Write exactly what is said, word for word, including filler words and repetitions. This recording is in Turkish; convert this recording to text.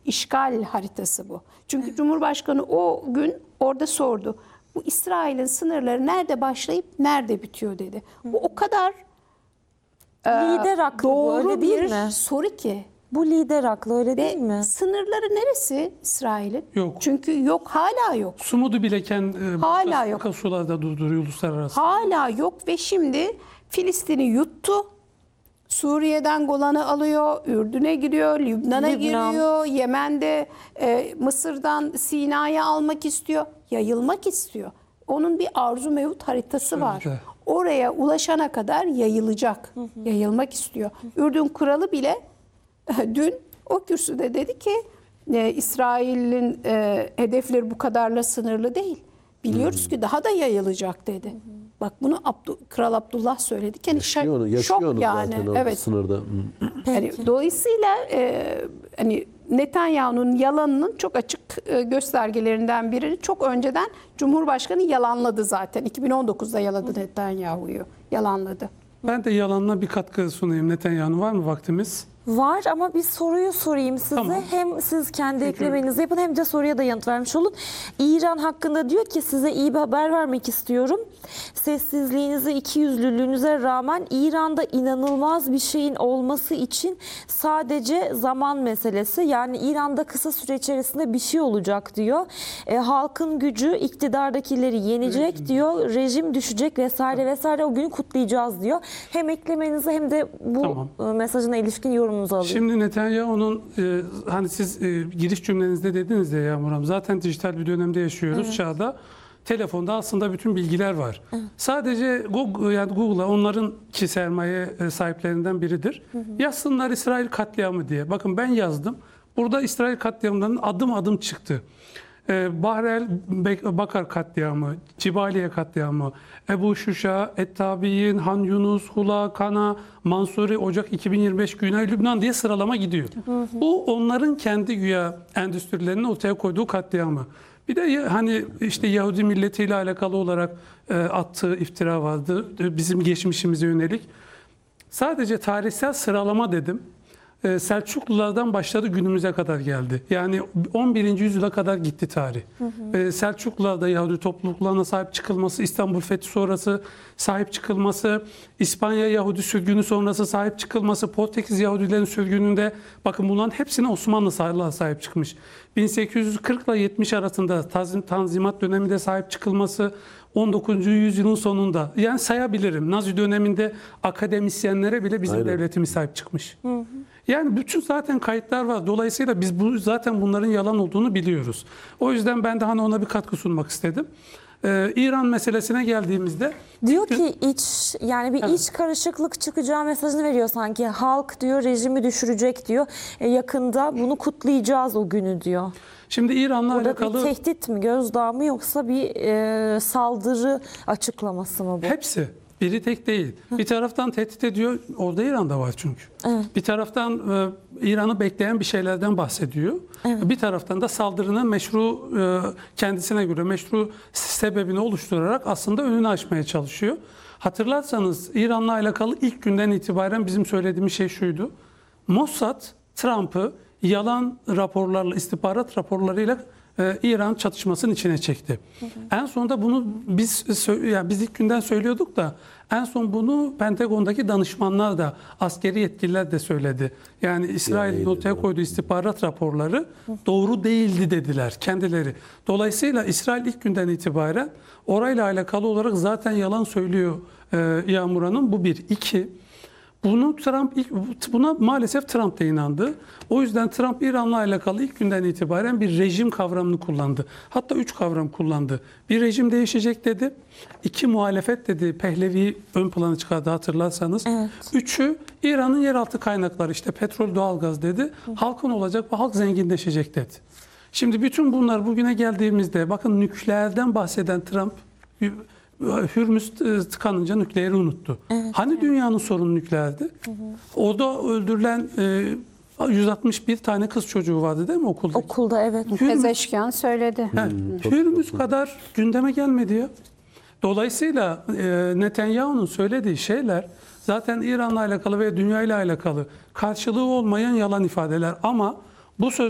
işgal haritası bu. Çünkü Cumhurbaşkanı o gün orada sordu. Bu İsrail'in sınırları nerede başlayıp nerede bitiyor dedi. Bu o kadar e, Lider aklı bu, doğru öyle değil bir mi? soru ki. Bu lider aklı, öyle değil Ve mi? sınırları neresi İsrail'in? Yok. Çünkü yok, hala yok. Sumudu bileken e, Hala başka, yok. başka sularda durduruyor uluslararası. Hala yok ve şimdi Filistin'i yuttu. Suriye'den Golan'ı alıyor, Ürdün'e giriyor, Lübnan'a Lübnan. giriyor, Yemen'de e, Mısır'dan Sina'yı almak istiyor, yayılmak istiyor. Onun bir arzu mevcut haritası var. Şöyle. Oraya ulaşana kadar yayılacak, yayılmak istiyor. Ürdün kralı bile dün o kürsüde dedi ki e, İsrail'in e, hedefleri bu kadarla sınırlı değil. Biliyoruz Hmm. ki daha da yayılacak dedi. Bak bunu Abdu, Kral Abdullah söyledi. Yani Yaşıyor onu, şok yaşıyor onu yani. zaten o Evet. sınırda. Hı. Yani dolayısıyla e, hani Netanyahu'nun yalanının çok açık e, göstergelerinden biri, çok önceden Cumhurbaşkanı yalanladı zaten. iki bin on dokuzda yaladı Netanyahu'yu. Yalanladı. Ben de yalanına bir katkı sunayım Netanyahu'nun. Var mı vaktimiz? Var ama bir soruyu sorayım size. Tamam. Hem siz kendi eklemenizi yapın hem de soruya da yanıt vermiş olun. İran hakkında diyor ki size iyi bir haber vermek istiyorum. Sessizliğinize, ikiyüzlülüğünüze rağmen İran'da inanılmaz bir şeyin olması için sadece zaman meselesi. Yani İran'da kısa süre içerisinde bir şey olacak diyor. E, halkın gücü iktidardakileri yenecek Rejim. diyor. Rejim düşecek vesaire vesaire, o günü kutlayacağız diyor. Hem eklemenizi hem de bu Tamam. e, mesajına ilişkin yorum alayım. Şimdi Netanyahu'nun e, hani siz e, giriş cümlenizde dediniz ya Yağmur Hanım, zaten dijital bir dönemde yaşıyoruz, Evet. çağda. Telefonda aslında bütün bilgiler var. Evet. Sadece Google, yani Google'a, onların ki sermaye e, sahiplerinden biridir. Hı hı. Yazsınlar İsrail katliamı diye. Bakın ben yazdım. Burada İsrail katliamlarının adım adım çıktı. Ee, Bahrel Bakar katliamı, Cibaliye katliamı, Ebu Şuşa, Et-Tabiyin, Han Yunus, Hula, Kana, Mansuri, Ocak iki bin yirmi beş, Güney Lübnan diye sıralama gidiyor. Hı hı. Bu onların kendi güya endüstrilerinin ortaya koyduğu katliamı. Bir de hani işte Yahudi milletiyle alakalı olarak e, attığı iftira vardı, bizim geçmişimize yönelik. Sadece tarihsel sıralama dedim. Selçuklulardan başladı, günümüze kadar geldi. Yani on birinci yüzyıla kadar gitti tarih. Hı hı. Selçuklularda Yahudi topluluklarına sahip çıkılması, İstanbul Fethi sonrası sahip çıkılması, İspanya Yahudi sürgünü sonrası sahip çıkılması, Portekiz Yahudilerin sürgününde, bakın bunların hepsine Osmanlı sahip çıkmış. bin sekiz yüz kırk ile yetmiş arasında Tanzimat döneminde sahip çıkılması, on dokuzuncu yüzyılın sonunda, yani sayabilirim. Nazi döneminde akademisyenlere bile bizim Aynen. devletimiz sahip çıkmış. Hı hı. Yani bütün zaten kayıtlar var. Dolayısıyla biz bu zaten bunların yalan olduğunu biliyoruz. O yüzden ben de hani ona bir katkı sunmak istedim. Ee, İran meselesine geldiğimizde diyor ki iç, yani bir evet. iç karışıklık çıkacağı mesajını veriyor sanki. Halk diyor rejimi düşürecek diyor. E, yakında bunu kutlayacağız o günü diyor. Şimdi İran'la Burada alakalı bir tehdit mi, gözdağı mı, yoksa bir e, saldırı açıklaması mı bu? Hepsi. Biri tek değil. Bir taraftan tehdit ediyor. Orada İran'da var çünkü. Evet. Bir taraftan e, İran'ı bekleyen bir şeylerden bahsediyor. Evet. Bir taraftan da saldırının meşru, e, kendisine göre meşru sebebini oluşturarak aslında önünü açmaya çalışıyor. Hatırlarsanız İran'la alakalı ilk günden itibaren bizim söylediğimiz şey şuydu. Mossad, Trump'ı yalan raporlarla, istihbarat raporlarıyla Ee, İran çatışmasının içine çekti. Hı hı. En sonunda bunu biz yani biz ilk günden söylüyorduk da en son bunu Pentagon'daki danışmanlar da, askeri yetkililer de söyledi. Yani İsrail'in yani, ortaya koyduğu istihbarat raporları hı. doğru değildi dediler kendileri. Dolayısıyla İsrail ilk günden itibaren orayla alakalı olarak zaten yalan söylüyor e, Yağmur Hanım. Bu bir. İki. Bunu Trump ilk, buna maalesef Trump da inandı. O yüzden Trump İran'la alakalı ilk günden itibaren bir rejim kavramını kullandı. Hatta üç kavram kullandı. Bir, rejim değişecek dedi. İki, muhalefet dedi. Pehlevi ön plana çıkardı hatırlarsanız. Evet. Üçü, İran'ın yeraltı kaynakları, işte petrol, doğalgaz dedi. Hı. Halkın olacak ve halk zenginleşecek dedi. Şimdi bütün bunlar bugüne geldiğimizde, bakın nükleerden bahseden Trump, Hürmüz tıkanınca nükleeri unuttu. Evet, hani evet. dünyanın sorunu nükleerdi? Hı hı. Orada öldürülen e, yüz altmış bir tane kız çocuğu vardı değil mi okulda? Okulda, evet. Pezeşkan söyledi. He, Hürmüz kadar gündeme gelmedi ya. Dolayısıyla e, Netanyahu'nun söylediği şeyler zaten İran'la alakalı ve dünyayla alakalı karşılığı olmayan yalan ifadeler, ama bu söz